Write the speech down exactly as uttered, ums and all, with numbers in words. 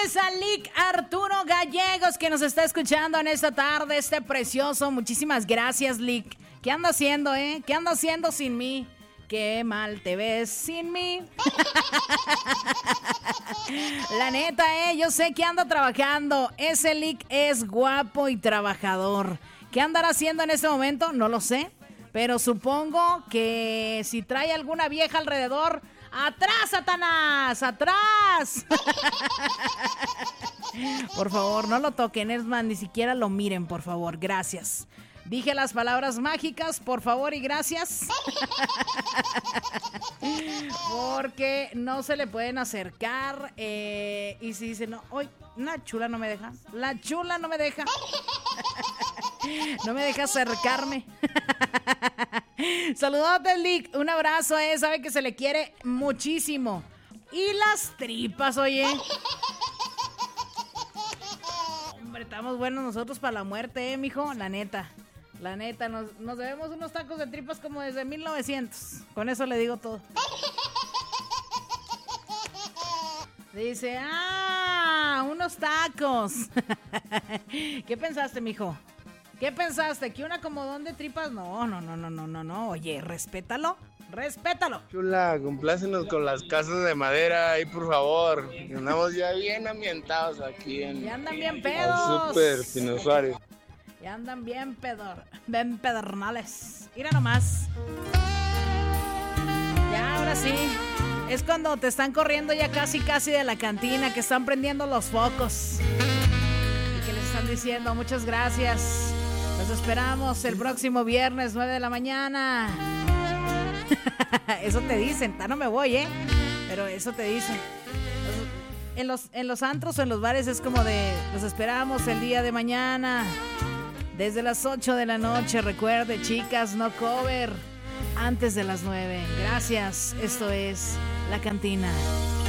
A Lick Arturo Gallegos que nos está escuchando en esta tarde, este precioso. Muchísimas gracias, Lick. ¿Qué anda haciendo, eh? ¿Qué anda haciendo sin mí? Qué mal te ves sin mí. La neta, eh, yo sé que anda trabajando. Ese Lick es guapo y trabajador. ¿Qué andará haciendo en este momento? No lo sé. Pero supongo que si trae alguna vieja alrededor... ¡Atrás, Satanás! ¡Atrás! Por favor, no lo toquen, es más, ni siquiera lo miren, por favor. Gracias. Dije las palabras mágicas, por favor y gracias. Porque no se le pueden acercar. Eh, y si dicen, no, hoy, la chula no me deja. La chula no me deja. No me deja acercarme. Saludotes, Lick. Un abrazo, eh. Sabe que se le quiere muchísimo. Y las tripas, oye. Hombre, estamos buenos nosotros para la muerte, eh, mijo. La neta. La neta, nos, nos debemos unos tacos de tripas como desde mil novecientos. Con eso le digo todo. Dice, ah, unos tacos. ¿Qué pensaste, mijo? ¿Qué pensaste? ¿Que un acomodón de tripas? No, no, no, no, no, no, no. Oye, respétalo, respétalo. Chula, complácenos con las casas de madera ahí, por favor. Andamos ya bien ambientados aquí en... Ya andan bien pedos. Súper Pino Suárez. Ya andan bien pedor, bien pedernales. Mira nomás. Ya, ahora sí. Es cuando te están corriendo ya casi, casi de la cantina, que están prendiendo los focos. Y que les están diciendo, muchas gracias. Los esperamos el próximo viernes, nueve de la mañana. Eso te dicen, ta no me voy, ¿eh? Pero eso te dicen. En los, en los antros o en los bares es como de, los esperamos el día de mañana. Desde las ocho de la noche, recuerde, chicas, no cover. Antes de las nueve. Gracias, esto es La Cantina.